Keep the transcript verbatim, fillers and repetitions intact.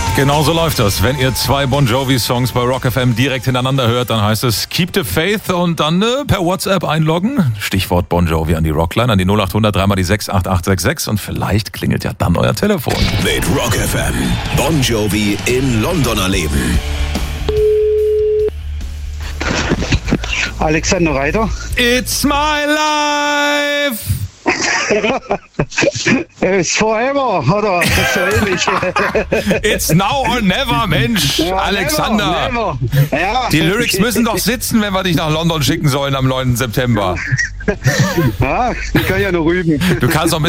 Genau so läuft das. Wenn ihr zwei Bon Jovi-Songs bei Rock F M direkt hintereinander hört, dann heißt es Keep the Faith und dann äh, per WhatsApp einloggen. Stichwort Bon Jovi an die Rockline, an die null acht hundert dreimal die sechs acht acht sechs sechs und vielleicht klingelt ja dann euer Telefon. Mit Rock F M. Bon Jovi in London erleben. Alexander Reiter. It's my life! It's forever, oder? So ähnlich. It's now or never, Mensch, Ja, Alexander. Never, never. Ja. Die Lyrics müssen doch sitzen, wenn wir dich nach London schicken sollen am neunten September. Ja, ich kann ja noch rüben. Du kannst doch ein